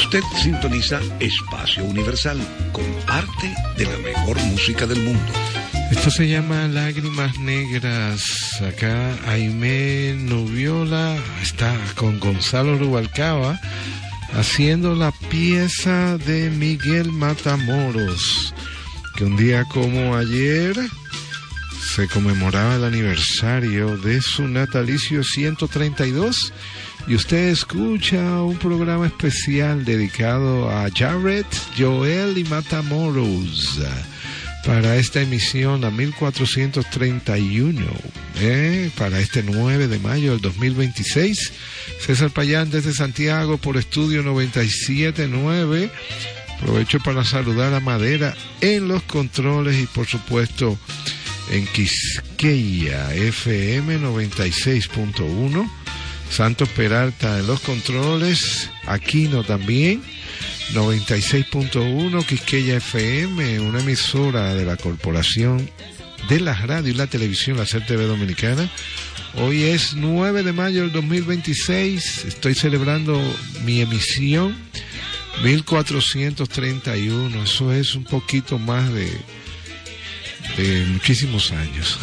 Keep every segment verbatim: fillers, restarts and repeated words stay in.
Usted sintoniza Espacio Universal, comparte de la mejor música del mundo. Esto se llama Lágrimas Negras. Acá Aimé Nubiola está con Gonzalo Rubalcaba haciendo la pieza de Miguel Matamoros, que un día como ayer se conmemoraba el aniversario de su natalicio ciento treinta y dos, y usted escucha un programa especial dedicado a Jarrett, Joel y Matamoros para esta emisión, la mil cuatrocientos treinta y uno, ¿eh? Para este nueve de mayo del dos mil veintiséis. César Payán desde Santiago por Estudio noventa y siete punto nueve. Aprovecho para saludar a Madera en los controles y por supuesto en Quisqueya F M noventa y seis punto uno. Santos Peralta en los controles, Aquino también, noventa y seis punto uno, Quisqueya F M, una emisora de la Corporación de la Radio y la Televisión, la C E R T V Dominicana. Hoy es nueve de mayo del dos mil veintiséis, estoy celebrando mi emisión mil cuatrocientos treinta y uno, eso es un poquito más de, de muchísimos años.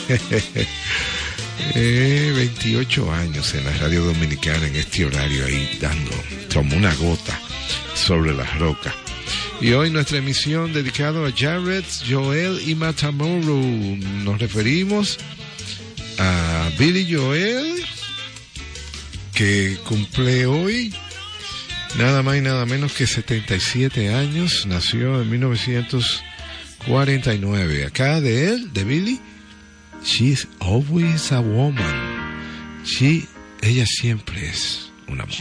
Eh, veintiocho años en la radio dominicana, en este horario ahí dando como una gota sobre las rocas. Y hoy nuestra emisión dedicada a Jarrett, Joel y Matamoros. Nos referimos a Billy Joel, que cumple hoy nada más y nada menos que setenta y siete años. Nació en mil novecientos cuarenta y nueve. Acá de él, de Billy, She's always a woman. She, ella siempre es una mujer.